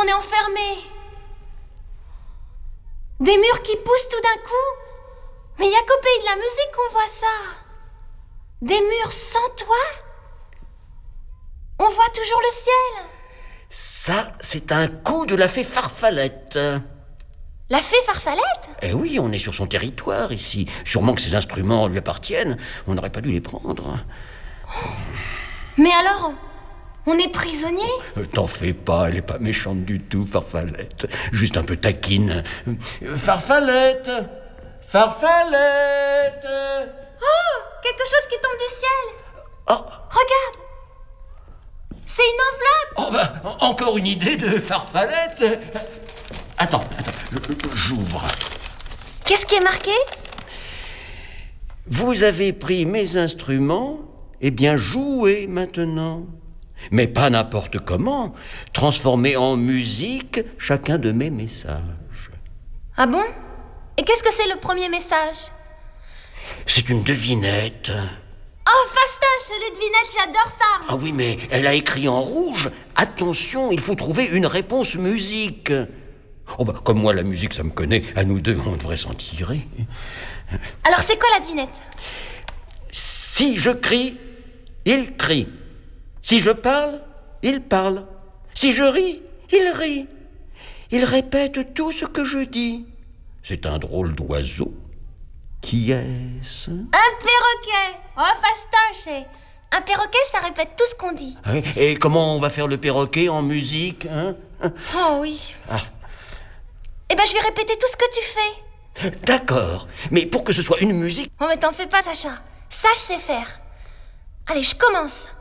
qu'on est enfermé. Des murs qui poussent tout d'un coup. Mais il y a qu'au pays de la musique qu'on voit ça. Des murs sans toit. On voit toujours le ciel. Ça, c'est un coup de la fée Farfalette. La fée Farfalette? Eh oui, on est sur son territoire ici. Sûrement que ces instruments lui appartiennent. On n'aurait pas dû les prendre. Mais alors, on est prisonnier? T'en fais pas, elle est pas méchante du tout, Farfalette. Juste un peu taquine. Farfalette! Farfalette! Oh, quelque chose qui tombe du ciel. Oh! Regarde. C'est une enveloppe. Oh bah, encore une idée de Farfalette. Attends, j'ouvre. Qu'est-ce qui est marqué? Vous avez pris mes instruments, eh bien jouez maintenant. Mais pas n'importe comment. Transformez en musique chacun de mes messages. Ah bon? Et qu'est-ce que c'est le premier message? C'est une devinette. Oh, fastoche, les devinettes, j'adore ça. Ah oui, mais elle a écrit en rouge. Attention, il faut trouver une réponse musique. Oh bah, comme moi, la musique, ça me connaît. À nous deux, on devrait s'en tirer. Alors, c'est quoi la devinette? Si je crie, il crie. Si je parle, il parle. Si je ris, il rit. Il répète tout ce que je dis. C'est un drôle d'oiseau. Qui est-ce? Un perroquet. Oh, fastoche. Un perroquet, ça répète tout ce qu'on dit. Et comment on va faire le perroquet en musique, hein? Oh oui. Eh ben, je vais répéter tout ce que tu fais. D'accord, mais pour que ce soit une musique... Oh, mais t'en fais pas, Sacha. Ça, je sais faire. Allez, je commence.